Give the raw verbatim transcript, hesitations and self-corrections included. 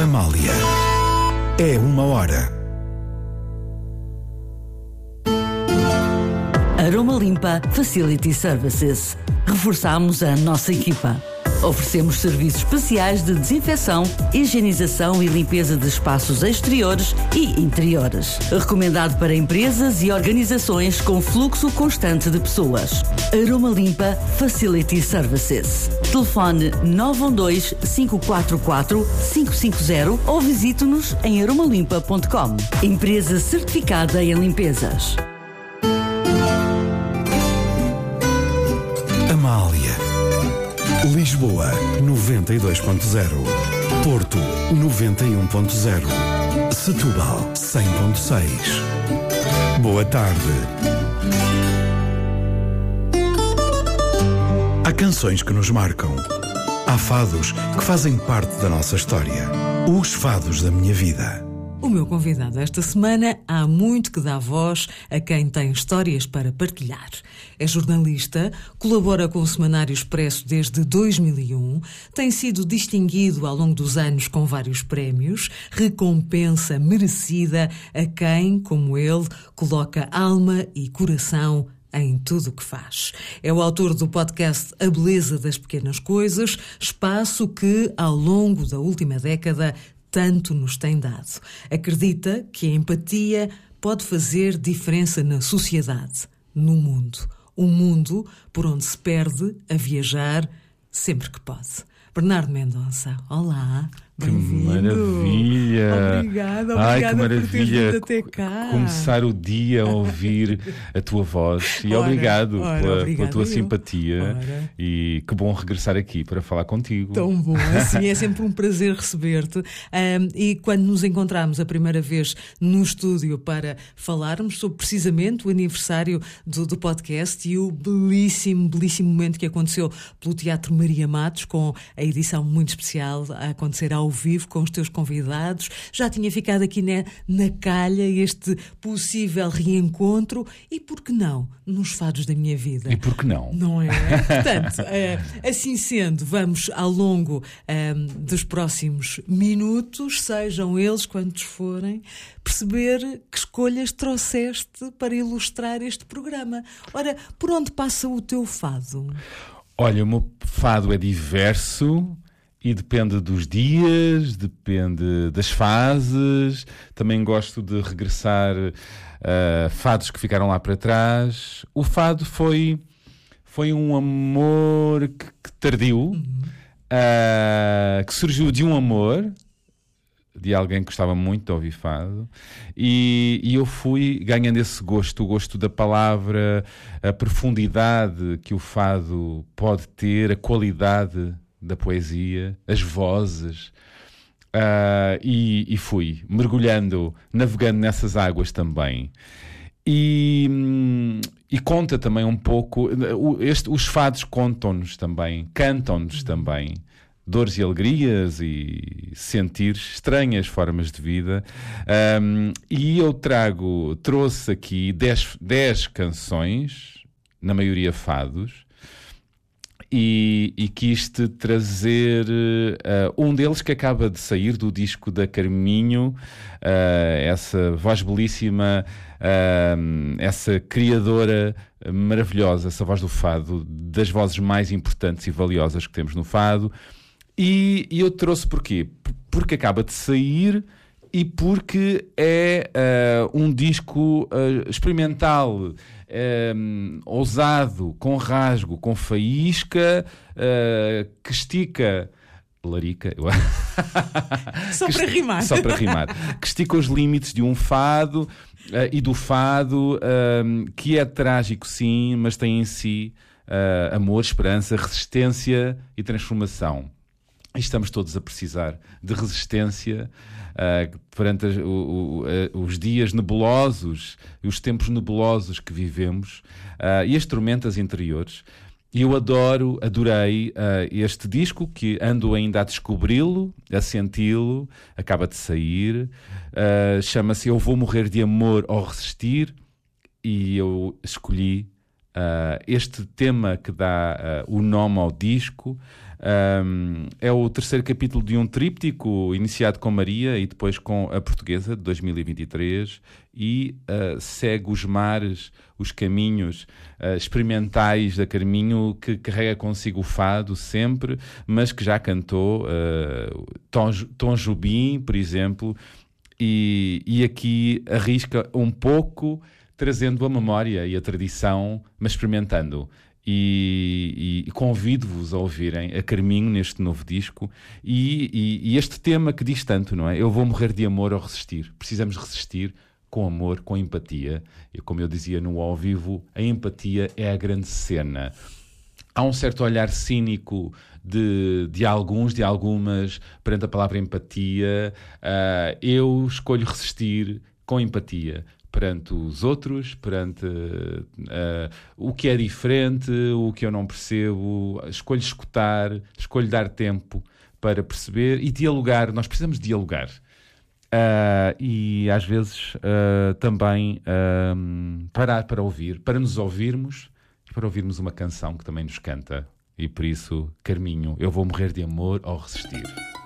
Amália. É uma hora. Aroma Limpa Facility Services. Reforçamos a nossa equipa. Oferecemos serviços especiais de desinfecção, higienização e limpeza de espaços exteriores e interiores. Recomendado para empresas e organizações com fluxo constante de pessoas. Aroma Limpa Facility Services. Telefone nove um dois, cinco quatro quatro, cinco cinco zero ou visite-nos em aromalimpa ponto com. Empresa certificada em limpezas. Amália. Lisboa, noventa e dois ponto zero. Porto, noventa e um ponto zero. Setúbal, cem ponto seis. Boa tarde. Há canções que nos marcam. Há fados que fazem parte da nossa história. Os fados da minha vida. O meu convidado esta semana há muito que dá voz a quem tem histórias para partilhar. É jornalista, colabora com o Semanário Expresso desde dois mil e um, tem sido distinguido ao longo dos anos com vários prémios, recompensa merecida a quem, como ele, coloca alma e coração em tudo o que faz. É o autor do podcast A Beleza das Pequenas Coisas, espaço que, ao longo da última década, tanto nos tem dado. Acredita que a empatia pode fazer diferença na sociedade, no mundo. Um mundo por onde se perde a viajar sempre que pode. Bernardo Mendonça, olá, bem-vindo. Que maravilha! Obrigada, Ai, obrigada que maravilha. por teres vindo até cá. Começar o dia a ouvir a tua voz. E Ora, obrigado ora, pela, pela tua eu. simpatia. Ora. E que bom regressar aqui para falar contigo. Tão bom, assim é sempre um prazer receber-te. Um, e quando nos encontramos a primeira vez no estúdio para falarmos sobre precisamente o aniversário do, do podcast e o belíssimo, belíssimo momento que aconteceu pelo Teatro Maria Matos, com a edição muito especial a acontecer ao vivo com os teus convidados. Já tinha ficado aqui na, na calha este possível reencontro e, por que não, nos fados da minha vida. E por que não? Não é? Portanto, é, assim sendo, vamos ao longo um, dos próximos minutos, sejam eles quantos forem, perceber que escolhas trouxeste para ilustrar este programa. Ora, por onde passa o teu fado? Olha, o meu fado é diverso e depende dos dias, depende das fases. Também gosto de regressar a uh, fados que ficaram lá para trás. O fado foi, foi um amor que, que tardio, uhum. uh, que surgiu de um amor, de alguém que gostava muito de ouvir fado, e, e eu fui ganhando esse gosto, o gosto da palavra, a profundidade que o fado pode ter, a qualidade da poesia, as vozes, uh, e, e fui mergulhando, navegando nessas águas também. E, e conta também um pouco, este, os fados contam-nos também, cantam-nos também, dores e alegrias e sentir estranhas formas de vida. Um, e eu trago, trouxe aqui dez canções, na maioria fados, e, e quis-te trazer uh, um deles que acaba de sair do disco da Carminho, uh, essa voz belíssima, uh, essa criadora maravilhosa, essa voz do fado, das vozes mais importantes e valiosas que temos no fado. E, e eu trouxe porquê? Porque acaba de sair e porque é uh, um disco uh, experimental, uh, ousado, com rasgo, com faísca, uh, que estica... Larica. Só que para esti... rimar. Só para rimar. Que estica os limites de um fado uh, e do fado, uh, que é trágico, sim, mas tem em si uh, amor, esperança, resistência e transformação. E estamos todos a precisar de resistência uh, perante as, o, o, uh, os dias nebulosos, os tempos nebulosos que vivemos uh, e as tormentas interiores. E eu adoro, adorei uh, este disco, que ando ainda a descobri-lo, a senti-lo, acaba de sair. Uh, chama-se Eu Vou Morrer de Amor ou Resistir, e eu escolhi uh, este tema que dá uh, o nome ao disco, Um, é o terceiro capítulo de um tríptico iniciado com Maria e depois com a Portuguesa, de dois mil e vinte e três, e uh, segue os mares, os caminhos uh, experimentais da Carminho, que carrega consigo o fado sempre, mas que já cantou uh, Tom, Tom Jobim, por exemplo, e, e aqui arrisca um pouco, trazendo a memória e a tradição, mas experimentando. E, e, e convido-vos a ouvirem a Carminho neste novo disco e, e, e este tema que diz tanto, não é? Eu vou morrer de amor ou resistir. Precisamos resistir com amor, com empatia. E como eu dizia no ao vivo, a empatia é a grande cena. Há um certo olhar cínico de, de alguns, de algumas, perante a palavra empatia. Uh, eu escolho resistir com empatia perante os outros, perante uh, o que é diferente, o que eu não percebo. Escolho escutar, escolho dar tempo para perceber e dialogar. Nós precisamos dialogar. Uh, e às vezes uh, também uh, parar para ouvir, para nos ouvirmos e para ouvirmos uma canção que também nos canta. E por isso, Carminho, eu vou morrer de amor ou resistir.